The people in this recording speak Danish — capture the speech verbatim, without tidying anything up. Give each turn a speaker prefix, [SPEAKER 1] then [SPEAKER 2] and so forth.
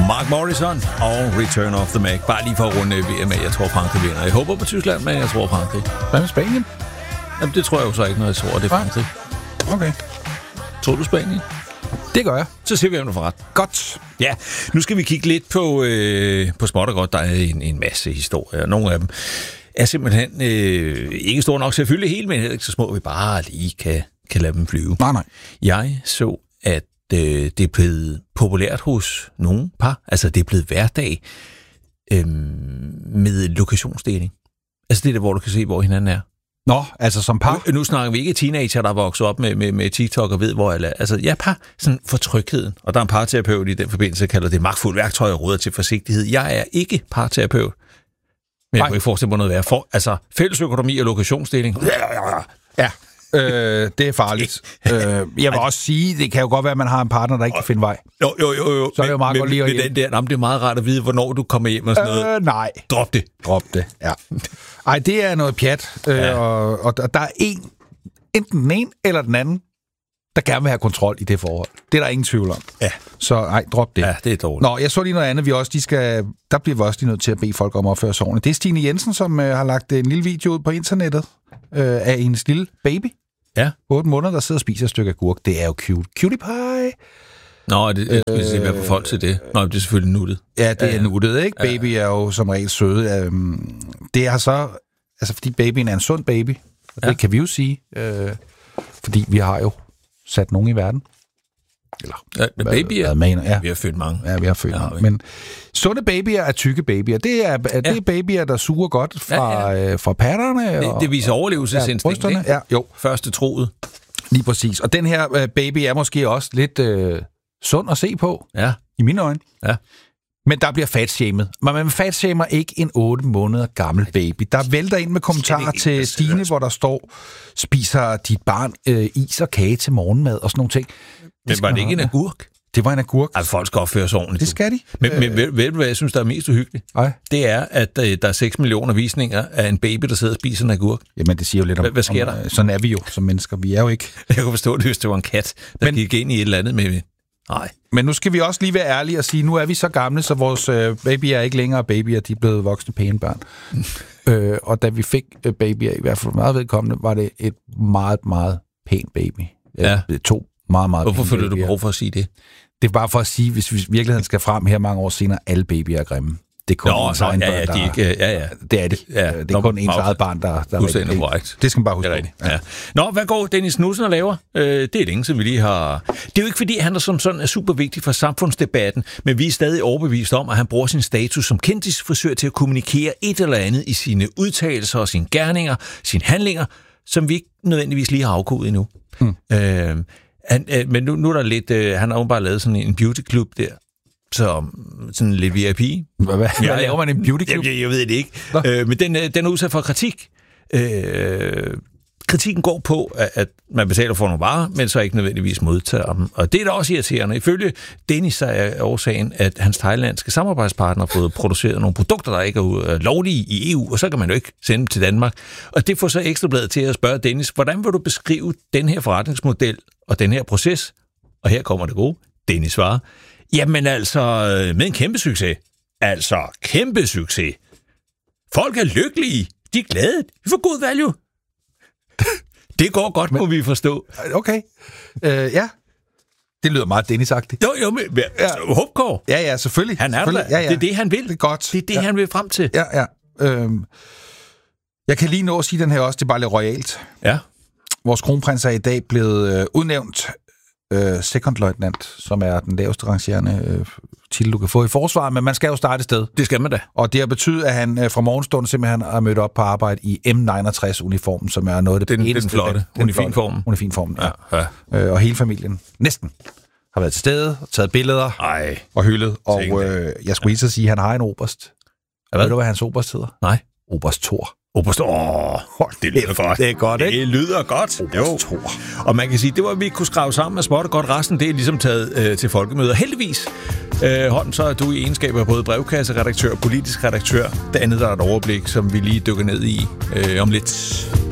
[SPEAKER 1] Mark Morrison og Return of the Mac. Bare lige for at runde V M af. Jeg tror, Frankrig vinder. Jeg håber på Tyskland, men jeg tror Frankrig.
[SPEAKER 2] Hvad med Spanien?
[SPEAKER 1] Jamen, det tror jeg jo så ikke, når jeg tror, det er Frankrig.
[SPEAKER 2] Okay.
[SPEAKER 1] Tror du Spanien?
[SPEAKER 2] Det gør jeg.
[SPEAKER 1] Så ser vi, om du får ret.
[SPEAKER 2] Godt.
[SPEAKER 1] Ja, nu skal vi kigge lidt på, øh, på småt og godt. Der er en, en masse historier. Nogle af dem er simpelthen øh, ikke store nok til at fylde hele, men heller ikke så små, vi bare lige kan, kan lade dem flyve.
[SPEAKER 2] Nej, nej.
[SPEAKER 1] Jeg så, at øh, det er blevet populært hos nogle par. Altså, det er blevet hverdag øh, med lokationsdeling. Altså, det er der, hvor du kan se, hvor hinanden er.
[SPEAKER 2] Nå, altså som par?
[SPEAKER 1] Nu, nu snakker vi ikke teenager, der vokser op med, med, med TikTok og ved, hvor alle er. Altså, ja, par sådan for trygheden. Og der er en parterapeut i den forbindelse, kalder det magtfuldt værktøj og råder til forsigtighed. Jeg er ikke parterapeut. Men jeg kunne ikke forestille mig noget værre. For, altså, fællesøkonomi og lokationsdeling.
[SPEAKER 2] Ja, øh, det er farligt. øh, jeg vil også sige, det kan jo godt være, at man har en partner, der ikke kan finde vej.
[SPEAKER 1] Jo, jo, jo. jo.
[SPEAKER 2] Så er det jo meget
[SPEAKER 1] men,
[SPEAKER 2] godt lige at
[SPEAKER 1] men, den der, jamen, det er meget rart at vide, hvornår du kommer hjem og sådan noget.
[SPEAKER 2] Øh, nej.
[SPEAKER 1] Drop det.
[SPEAKER 2] Drop det, ja. Ej, det er noget pjat. Øh, ja. og, og der er en, enten den ene eller den anden, der gerne vil have kontrol i det forhold. Det er der ingen tvivl om.
[SPEAKER 1] Ja.
[SPEAKER 2] Så ej, drop det.
[SPEAKER 1] Ja, det er dårligt.
[SPEAKER 2] Nå, jeg så lige noget andet. Vi også, de skal, der bliver vi også lige nødt til at bede folk om at opføre sig ordentligt. Det er Stine Jensen, som øh, har lagt en lille video ud på internettet øh, af hendes lille baby.
[SPEAKER 1] Ja.
[SPEAKER 2] otte måneder, der sidder og spiser et stykke agurk. Det er jo cute. Cutie pie.
[SPEAKER 1] Nå, det, det skal vi se, hvad for folk til det. Nå, det er selvfølgelig nuttet.
[SPEAKER 2] Ja, det er nuttet, ikke? Baby er jo som regel søde. Det er så... Altså, fordi babyen er en sund baby. Og det ja. kan vi jo sige. Øh, fordi vi har jo sat nogen i verden. Eller...
[SPEAKER 1] Ja, men babyer?
[SPEAKER 2] Hvad, ja.
[SPEAKER 1] Vi har født mange.
[SPEAKER 2] Ja, vi har født ja, mange. Men sunde babyer er tykke babyer. Det er, ja. det er babyer, der suger godt fra, ja, ja. Øh, fra patterne.
[SPEAKER 1] Det, det viser overlevelsesinstinkt,
[SPEAKER 2] ja, ja, jo.
[SPEAKER 1] Første troet.
[SPEAKER 2] Lige præcis. Og den her øh, baby er måske også lidt øh, sund at se på.
[SPEAKER 1] Ja.
[SPEAKER 2] I mine øjne.
[SPEAKER 1] Ja.
[SPEAKER 2] Men der bliver fatshamed. Men man fatshamer ikke en otte måneder gammel baby. Der vælter ind med kommentarer til Stine, hvor der står, spiser dit barn øh, is og kage til morgenmad og sådan nogle ting.
[SPEAKER 1] Men var det ikke en agurk?
[SPEAKER 2] Det var en agurk.
[SPEAKER 1] Altså, folk skal opføre sig ordentligt.
[SPEAKER 2] Det skal de.
[SPEAKER 1] Men, øh... men ved, ved du, hvad jeg synes, der er mest uhyggeligt?
[SPEAKER 2] Ej.
[SPEAKER 1] Det er, at øh, der er seks millioner visninger af en baby, der sidder og spiser en agurk.
[SPEAKER 2] Jamen, det siger jo lidt om...
[SPEAKER 1] Hvad, hvad sker
[SPEAKER 2] om,
[SPEAKER 1] der?
[SPEAKER 2] Sådan er vi jo som mennesker. Vi er jo ikke...
[SPEAKER 1] Jeg kunne forstå det, hvis det var en kat, der men... gik ind i et eller andet med... Nej.
[SPEAKER 2] Men nu skal vi også lige være ærlige og sige, nu er vi så gamle, så vores øh, babyer er ikke længere babyer, de er blevet voksne pæne børn. øh, og da vi fik øh, babyer, i hvert fald meget vedkommende, var det et meget, meget pænt baby.
[SPEAKER 1] Ja.
[SPEAKER 2] Øh, to meget, meget
[SPEAKER 1] Hvorfor føler du
[SPEAKER 2] babyer.
[SPEAKER 1] behov for at sige det?
[SPEAKER 2] Det er bare for at sige, hvis vi virkeligheden skal frem her mange år senere, alle babyer er grimme. Det er kun
[SPEAKER 1] Nå,
[SPEAKER 2] ens egen
[SPEAKER 1] ja,
[SPEAKER 2] børn,
[SPEAKER 1] ja,
[SPEAKER 2] der...
[SPEAKER 1] de ikke, ja, ja.
[SPEAKER 2] Det er det.
[SPEAKER 1] Ja,
[SPEAKER 2] det er kun ens eget barn, der... der
[SPEAKER 1] fuldstændig korrekt.
[SPEAKER 2] Det skal man bare huske.
[SPEAKER 1] Det er rigtigt. Ja. Nå, hvad går Dennis Knudsen og laver? Øh, det er længe, som vi lige har... Det er jo ikke, fordi han er som sådan er super vigtig for samfundsdebatten, men vi er stadig overbevist om, at han bruger sin status som kendisfrisør til at kommunikere et eller andet i sine udtalelser og sine gerninger, sine handlinger, som vi ikke nødvendigvis lige har afkodet endnu. Hmm. Øh, han, øh, men nu, nu er der lidt... Øh, han har jo bare lavet sådan en beautyklub der, så sådan lidt V I P.
[SPEAKER 2] Hvad, hvad ja, laver man en beautyklub?
[SPEAKER 1] Jeg, jeg ved det ikke. Øh, men den, den er udsat for kritik. Øh, kritikken går på, at, at man betaler for nogle varer, men så ikke nødvendigvis modtager dem. Og det er da også irriterende. Ifølge Dennis er årsagen, at hans thailandske samarbejdspartner har fået produceret nogle produkter, der ikke er lovlige i E U, og så kan man jo ikke sende dem til Danmark. Og det får så Ekstrabladet til at spørge Dennis, hvordan vil du beskrive den her forretningsmodel og den her proces? Og her kommer det gode. Dennis svarer, jamen altså, med en kæmpe succes. Altså, kæmpe succes. Folk er lykkelige. De er glade. Vi får god value. Det går godt, men, må vi forstå.
[SPEAKER 2] Okay. Uh, ja. Det lyder meget Dennis-agtigt.
[SPEAKER 1] Jo, jo, men ja. Hupkår.
[SPEAKER 2] Ja, ja, selvfølgelig.
[SPEAKER 1] Han er
[SPEAKER 2] selvfølgelig.
[SPEAKER 1] der.
[SPEAKER 2] Ja, ja.
[SPEAKER 1] Det er det, han vil.
[SPEAKER 2] Det er godt.
[SPEAKER 1] Det er det,
[SPEAKER 2] ja.
[SPEAKER 1] han vil frem til.
[SPEAKER 2] Ja, ja. Øhm, jeg kan lige nå at sige den her også. Det er bare lidt royalt.
[SPEAKER 1] Ja.
[SPEAKER 2] Vores kronprins er i dag blevet øh, udnævnt øh, sekondløjtnant, som er den laveste rangerende øh, titel, du kan få i forsvaret, men man skal jo starte et sted.
[SPEAKER 1] Det skal man da. Og
[SPEAKER 2] det har betydet, at han øh, fra morgenstunden simpelthen har mødt op på arbejde i M niogtres-uniformen, som er noget af det
[SPEAKER 1] den,
[SPEAKER 2] eneste.
[SPEAKER 1] Den flotte. Unifinformen.
[SPEAKER 2] Unifinformen, ja.
[SPEAKER 1] ja. ja.
[SPEAKER 2] Øh, og hele familien, næsten, har været til stede, taget billeder
[SPEAKER 1] Ej.
[SPEAKER 2] og hyldet. Og øh, jeg skulle lige så sige, at han har en oberst. Ja, ved du, hvad hans oberst hedder?
[SPEAKER 1] Nej.
[SPEAKER 2] Oberst Thor.
[SPEAKER 1] Oberst Thor. Oh, det lyder godt.
[SPEAKER 2] Det er godt, ikke?
[SPEAKER 1] Det lyder godt.
[SPEAKER 2] Oberst Thor.
[SPEAKER 1] Og man kan sige, det var, vi kunne skrave sammen med småt og godt. Resten, det er ligesom taget øh, til folkemøder. Heldigvis, øh, Holm, så er du i egenskab af både brevkasseredaktør og politisk redaktør. Det andet, der er et overblik, som vi lige dykker ned i øh, om lidt.